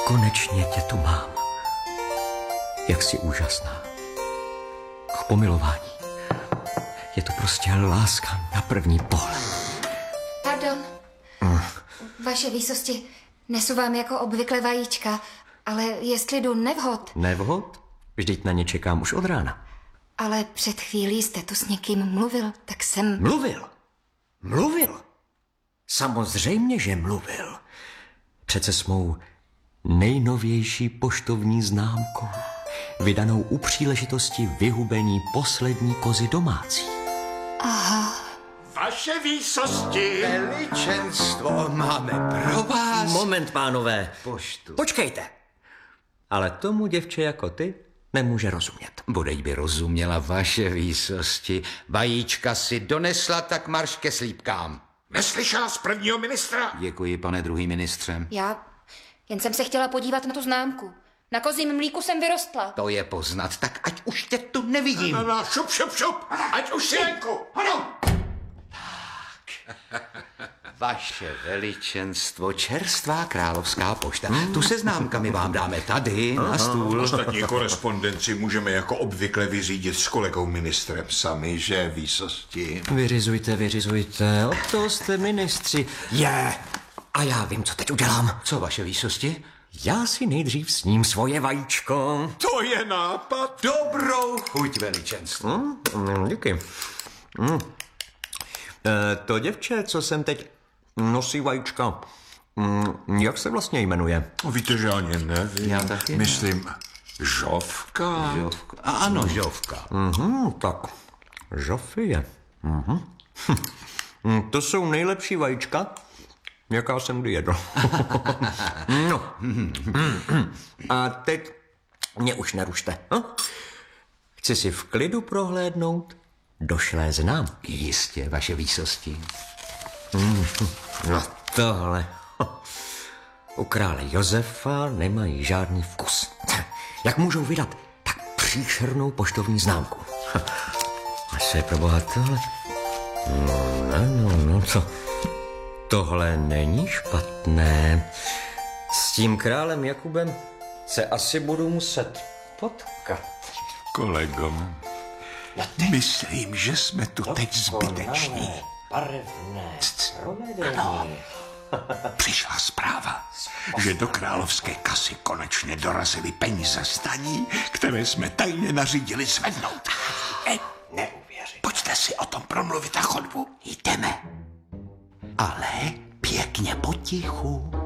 Konečně tě tu mám. Jak jsi úžasná. K pomilování. Je to prostě láska na první pohled. Pardon. Vaše výsosti, nesu vám jako obvykle vajíčka, ale jestli jdu nevhod. Nevhod? Vždyť na ně čekám už od rána. Ale před chvílí jste tu s někým mluvil, tak jsem... Mluvil? Samozřejmě, že mluvil. Přece s mou nejnovější poštovní známkou, vydanou u příležitosti vyhubení poslední kozy domácí. Aha. Vaše výsosti! Veličenstvo, máme pro vás... Moment, pánové. Poštu. Počkejte. Ale tomu děvče jako ty nemůže rozumět. Bodejť by rozuměla vaše výsosti. Vajíčka si donesla, tak marš ke slípkám. Neslyšela z prvního ministra? Děkuji, pane druhý ministře. Já jen jsem se chtěla podívat na tu známku. Na kozím mlíku jsem vyrostla. To je poznat, tak ať už tě tu nevidím. No, šup, ať už si venku. Ano. Vaše veličenstvo, čerstvá královská pošta. Tu se známkami vám dáme tady na stůl. Ostatní korespondenci můžeme jako obvykle vyřídit s kolegou ministrem sami, že výsosti? Vyřizujte. Od toho jste ministři. A já vím, co teď udělám. Co, vaše výsosti? Já si nejdřív sním svoje vajíčko. To je nápad. Dobrou chuť, veličenstvo. Díky. To děvče, co jsem teď nosí vajíčka, jak se vlastně jmenuje? Víte, že ani nevím. Já taky ne. Myslím, Žovka. Ano, Žovka. Tak, Žofie. To jsou nejlepší vajíčka, jaká jsem kdy jedl. No. A teď mě už nerušte. Chci si v klidu prohlédnout došlé známky. Jistě, vaše výsosti. No tohle. U krále Josefa nemají žádný vkus. Jak můžou vydat tak příšernou poštovní známku? A co je pro boha tohle? No, tohle není špatné. S tím králem Jakubem se asi budu muset potkat. Kolego, myslím, že jsme tu teď zbyteční. Barevné provedení. Přišla zpráva, že do královské kasy konečně dorazily peníze z daní, které jsme tajně nařídili zvednout. Neuvěřit. Pojďte si o tom promluvit na chodbu. Jdeme. Ale pěkně potichu.